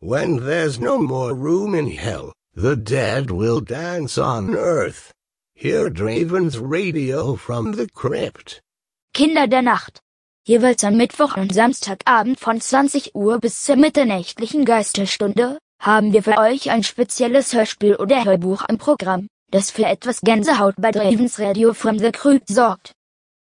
When there's no more room in hell, the dead will dance on earth. Hear Draven's Radio from the Crypt. Kinder der Nacht. Jeweils am Mittwoch und Samstagabend von 20 Uhr bis zur mitternächtlichen Geisterstunde haben wir für euch ein spezielles Hörspiel oder Hörbuch im Programm, das für etwas Gänsehaut bei Draven's Radio from the Crypt sorgt.